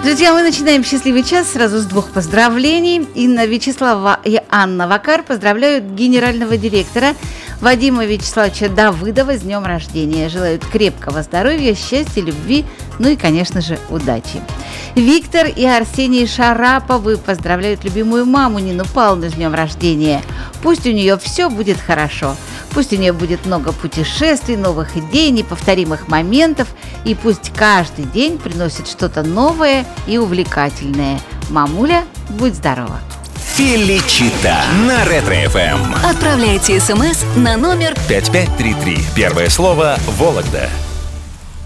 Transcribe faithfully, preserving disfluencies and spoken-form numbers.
Друзья, мы начинаем счастливый час сразу с двух поздравлений. Инна Вячеслава и Анна Вакар поздравляют генерального директора Вадима Вячеславовича Давыдова с днем рождения. Желают крепкого здоровья, счастья, любви, ну и, конечно же, удачи. Виктор и Арсений Шараповы поздравляют любимую маму Нину Павловну с днем рождения. Пусть у нее все будет хорошо. Пусть у нее будет много путешествий, новых идей, неповторимых моментов. И пусть каждый день приносит что-то новое и увлекательное. Мамуля, будь здорова! Феличита на Ретро-эф эм. Отправляйте смс на номер пять пять три три. Первое слово «Вологда».